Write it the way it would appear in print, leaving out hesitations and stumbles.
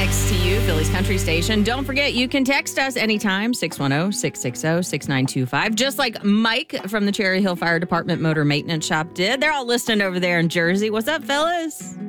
next to you, Philly's Country Station. Don't forget, you can text us anytime, 610-660-6925, just like Mike from the Cherry Hill Fire Department Motor Maintenance Shop did. They're all listening over there in Jersey. What's up, fellas?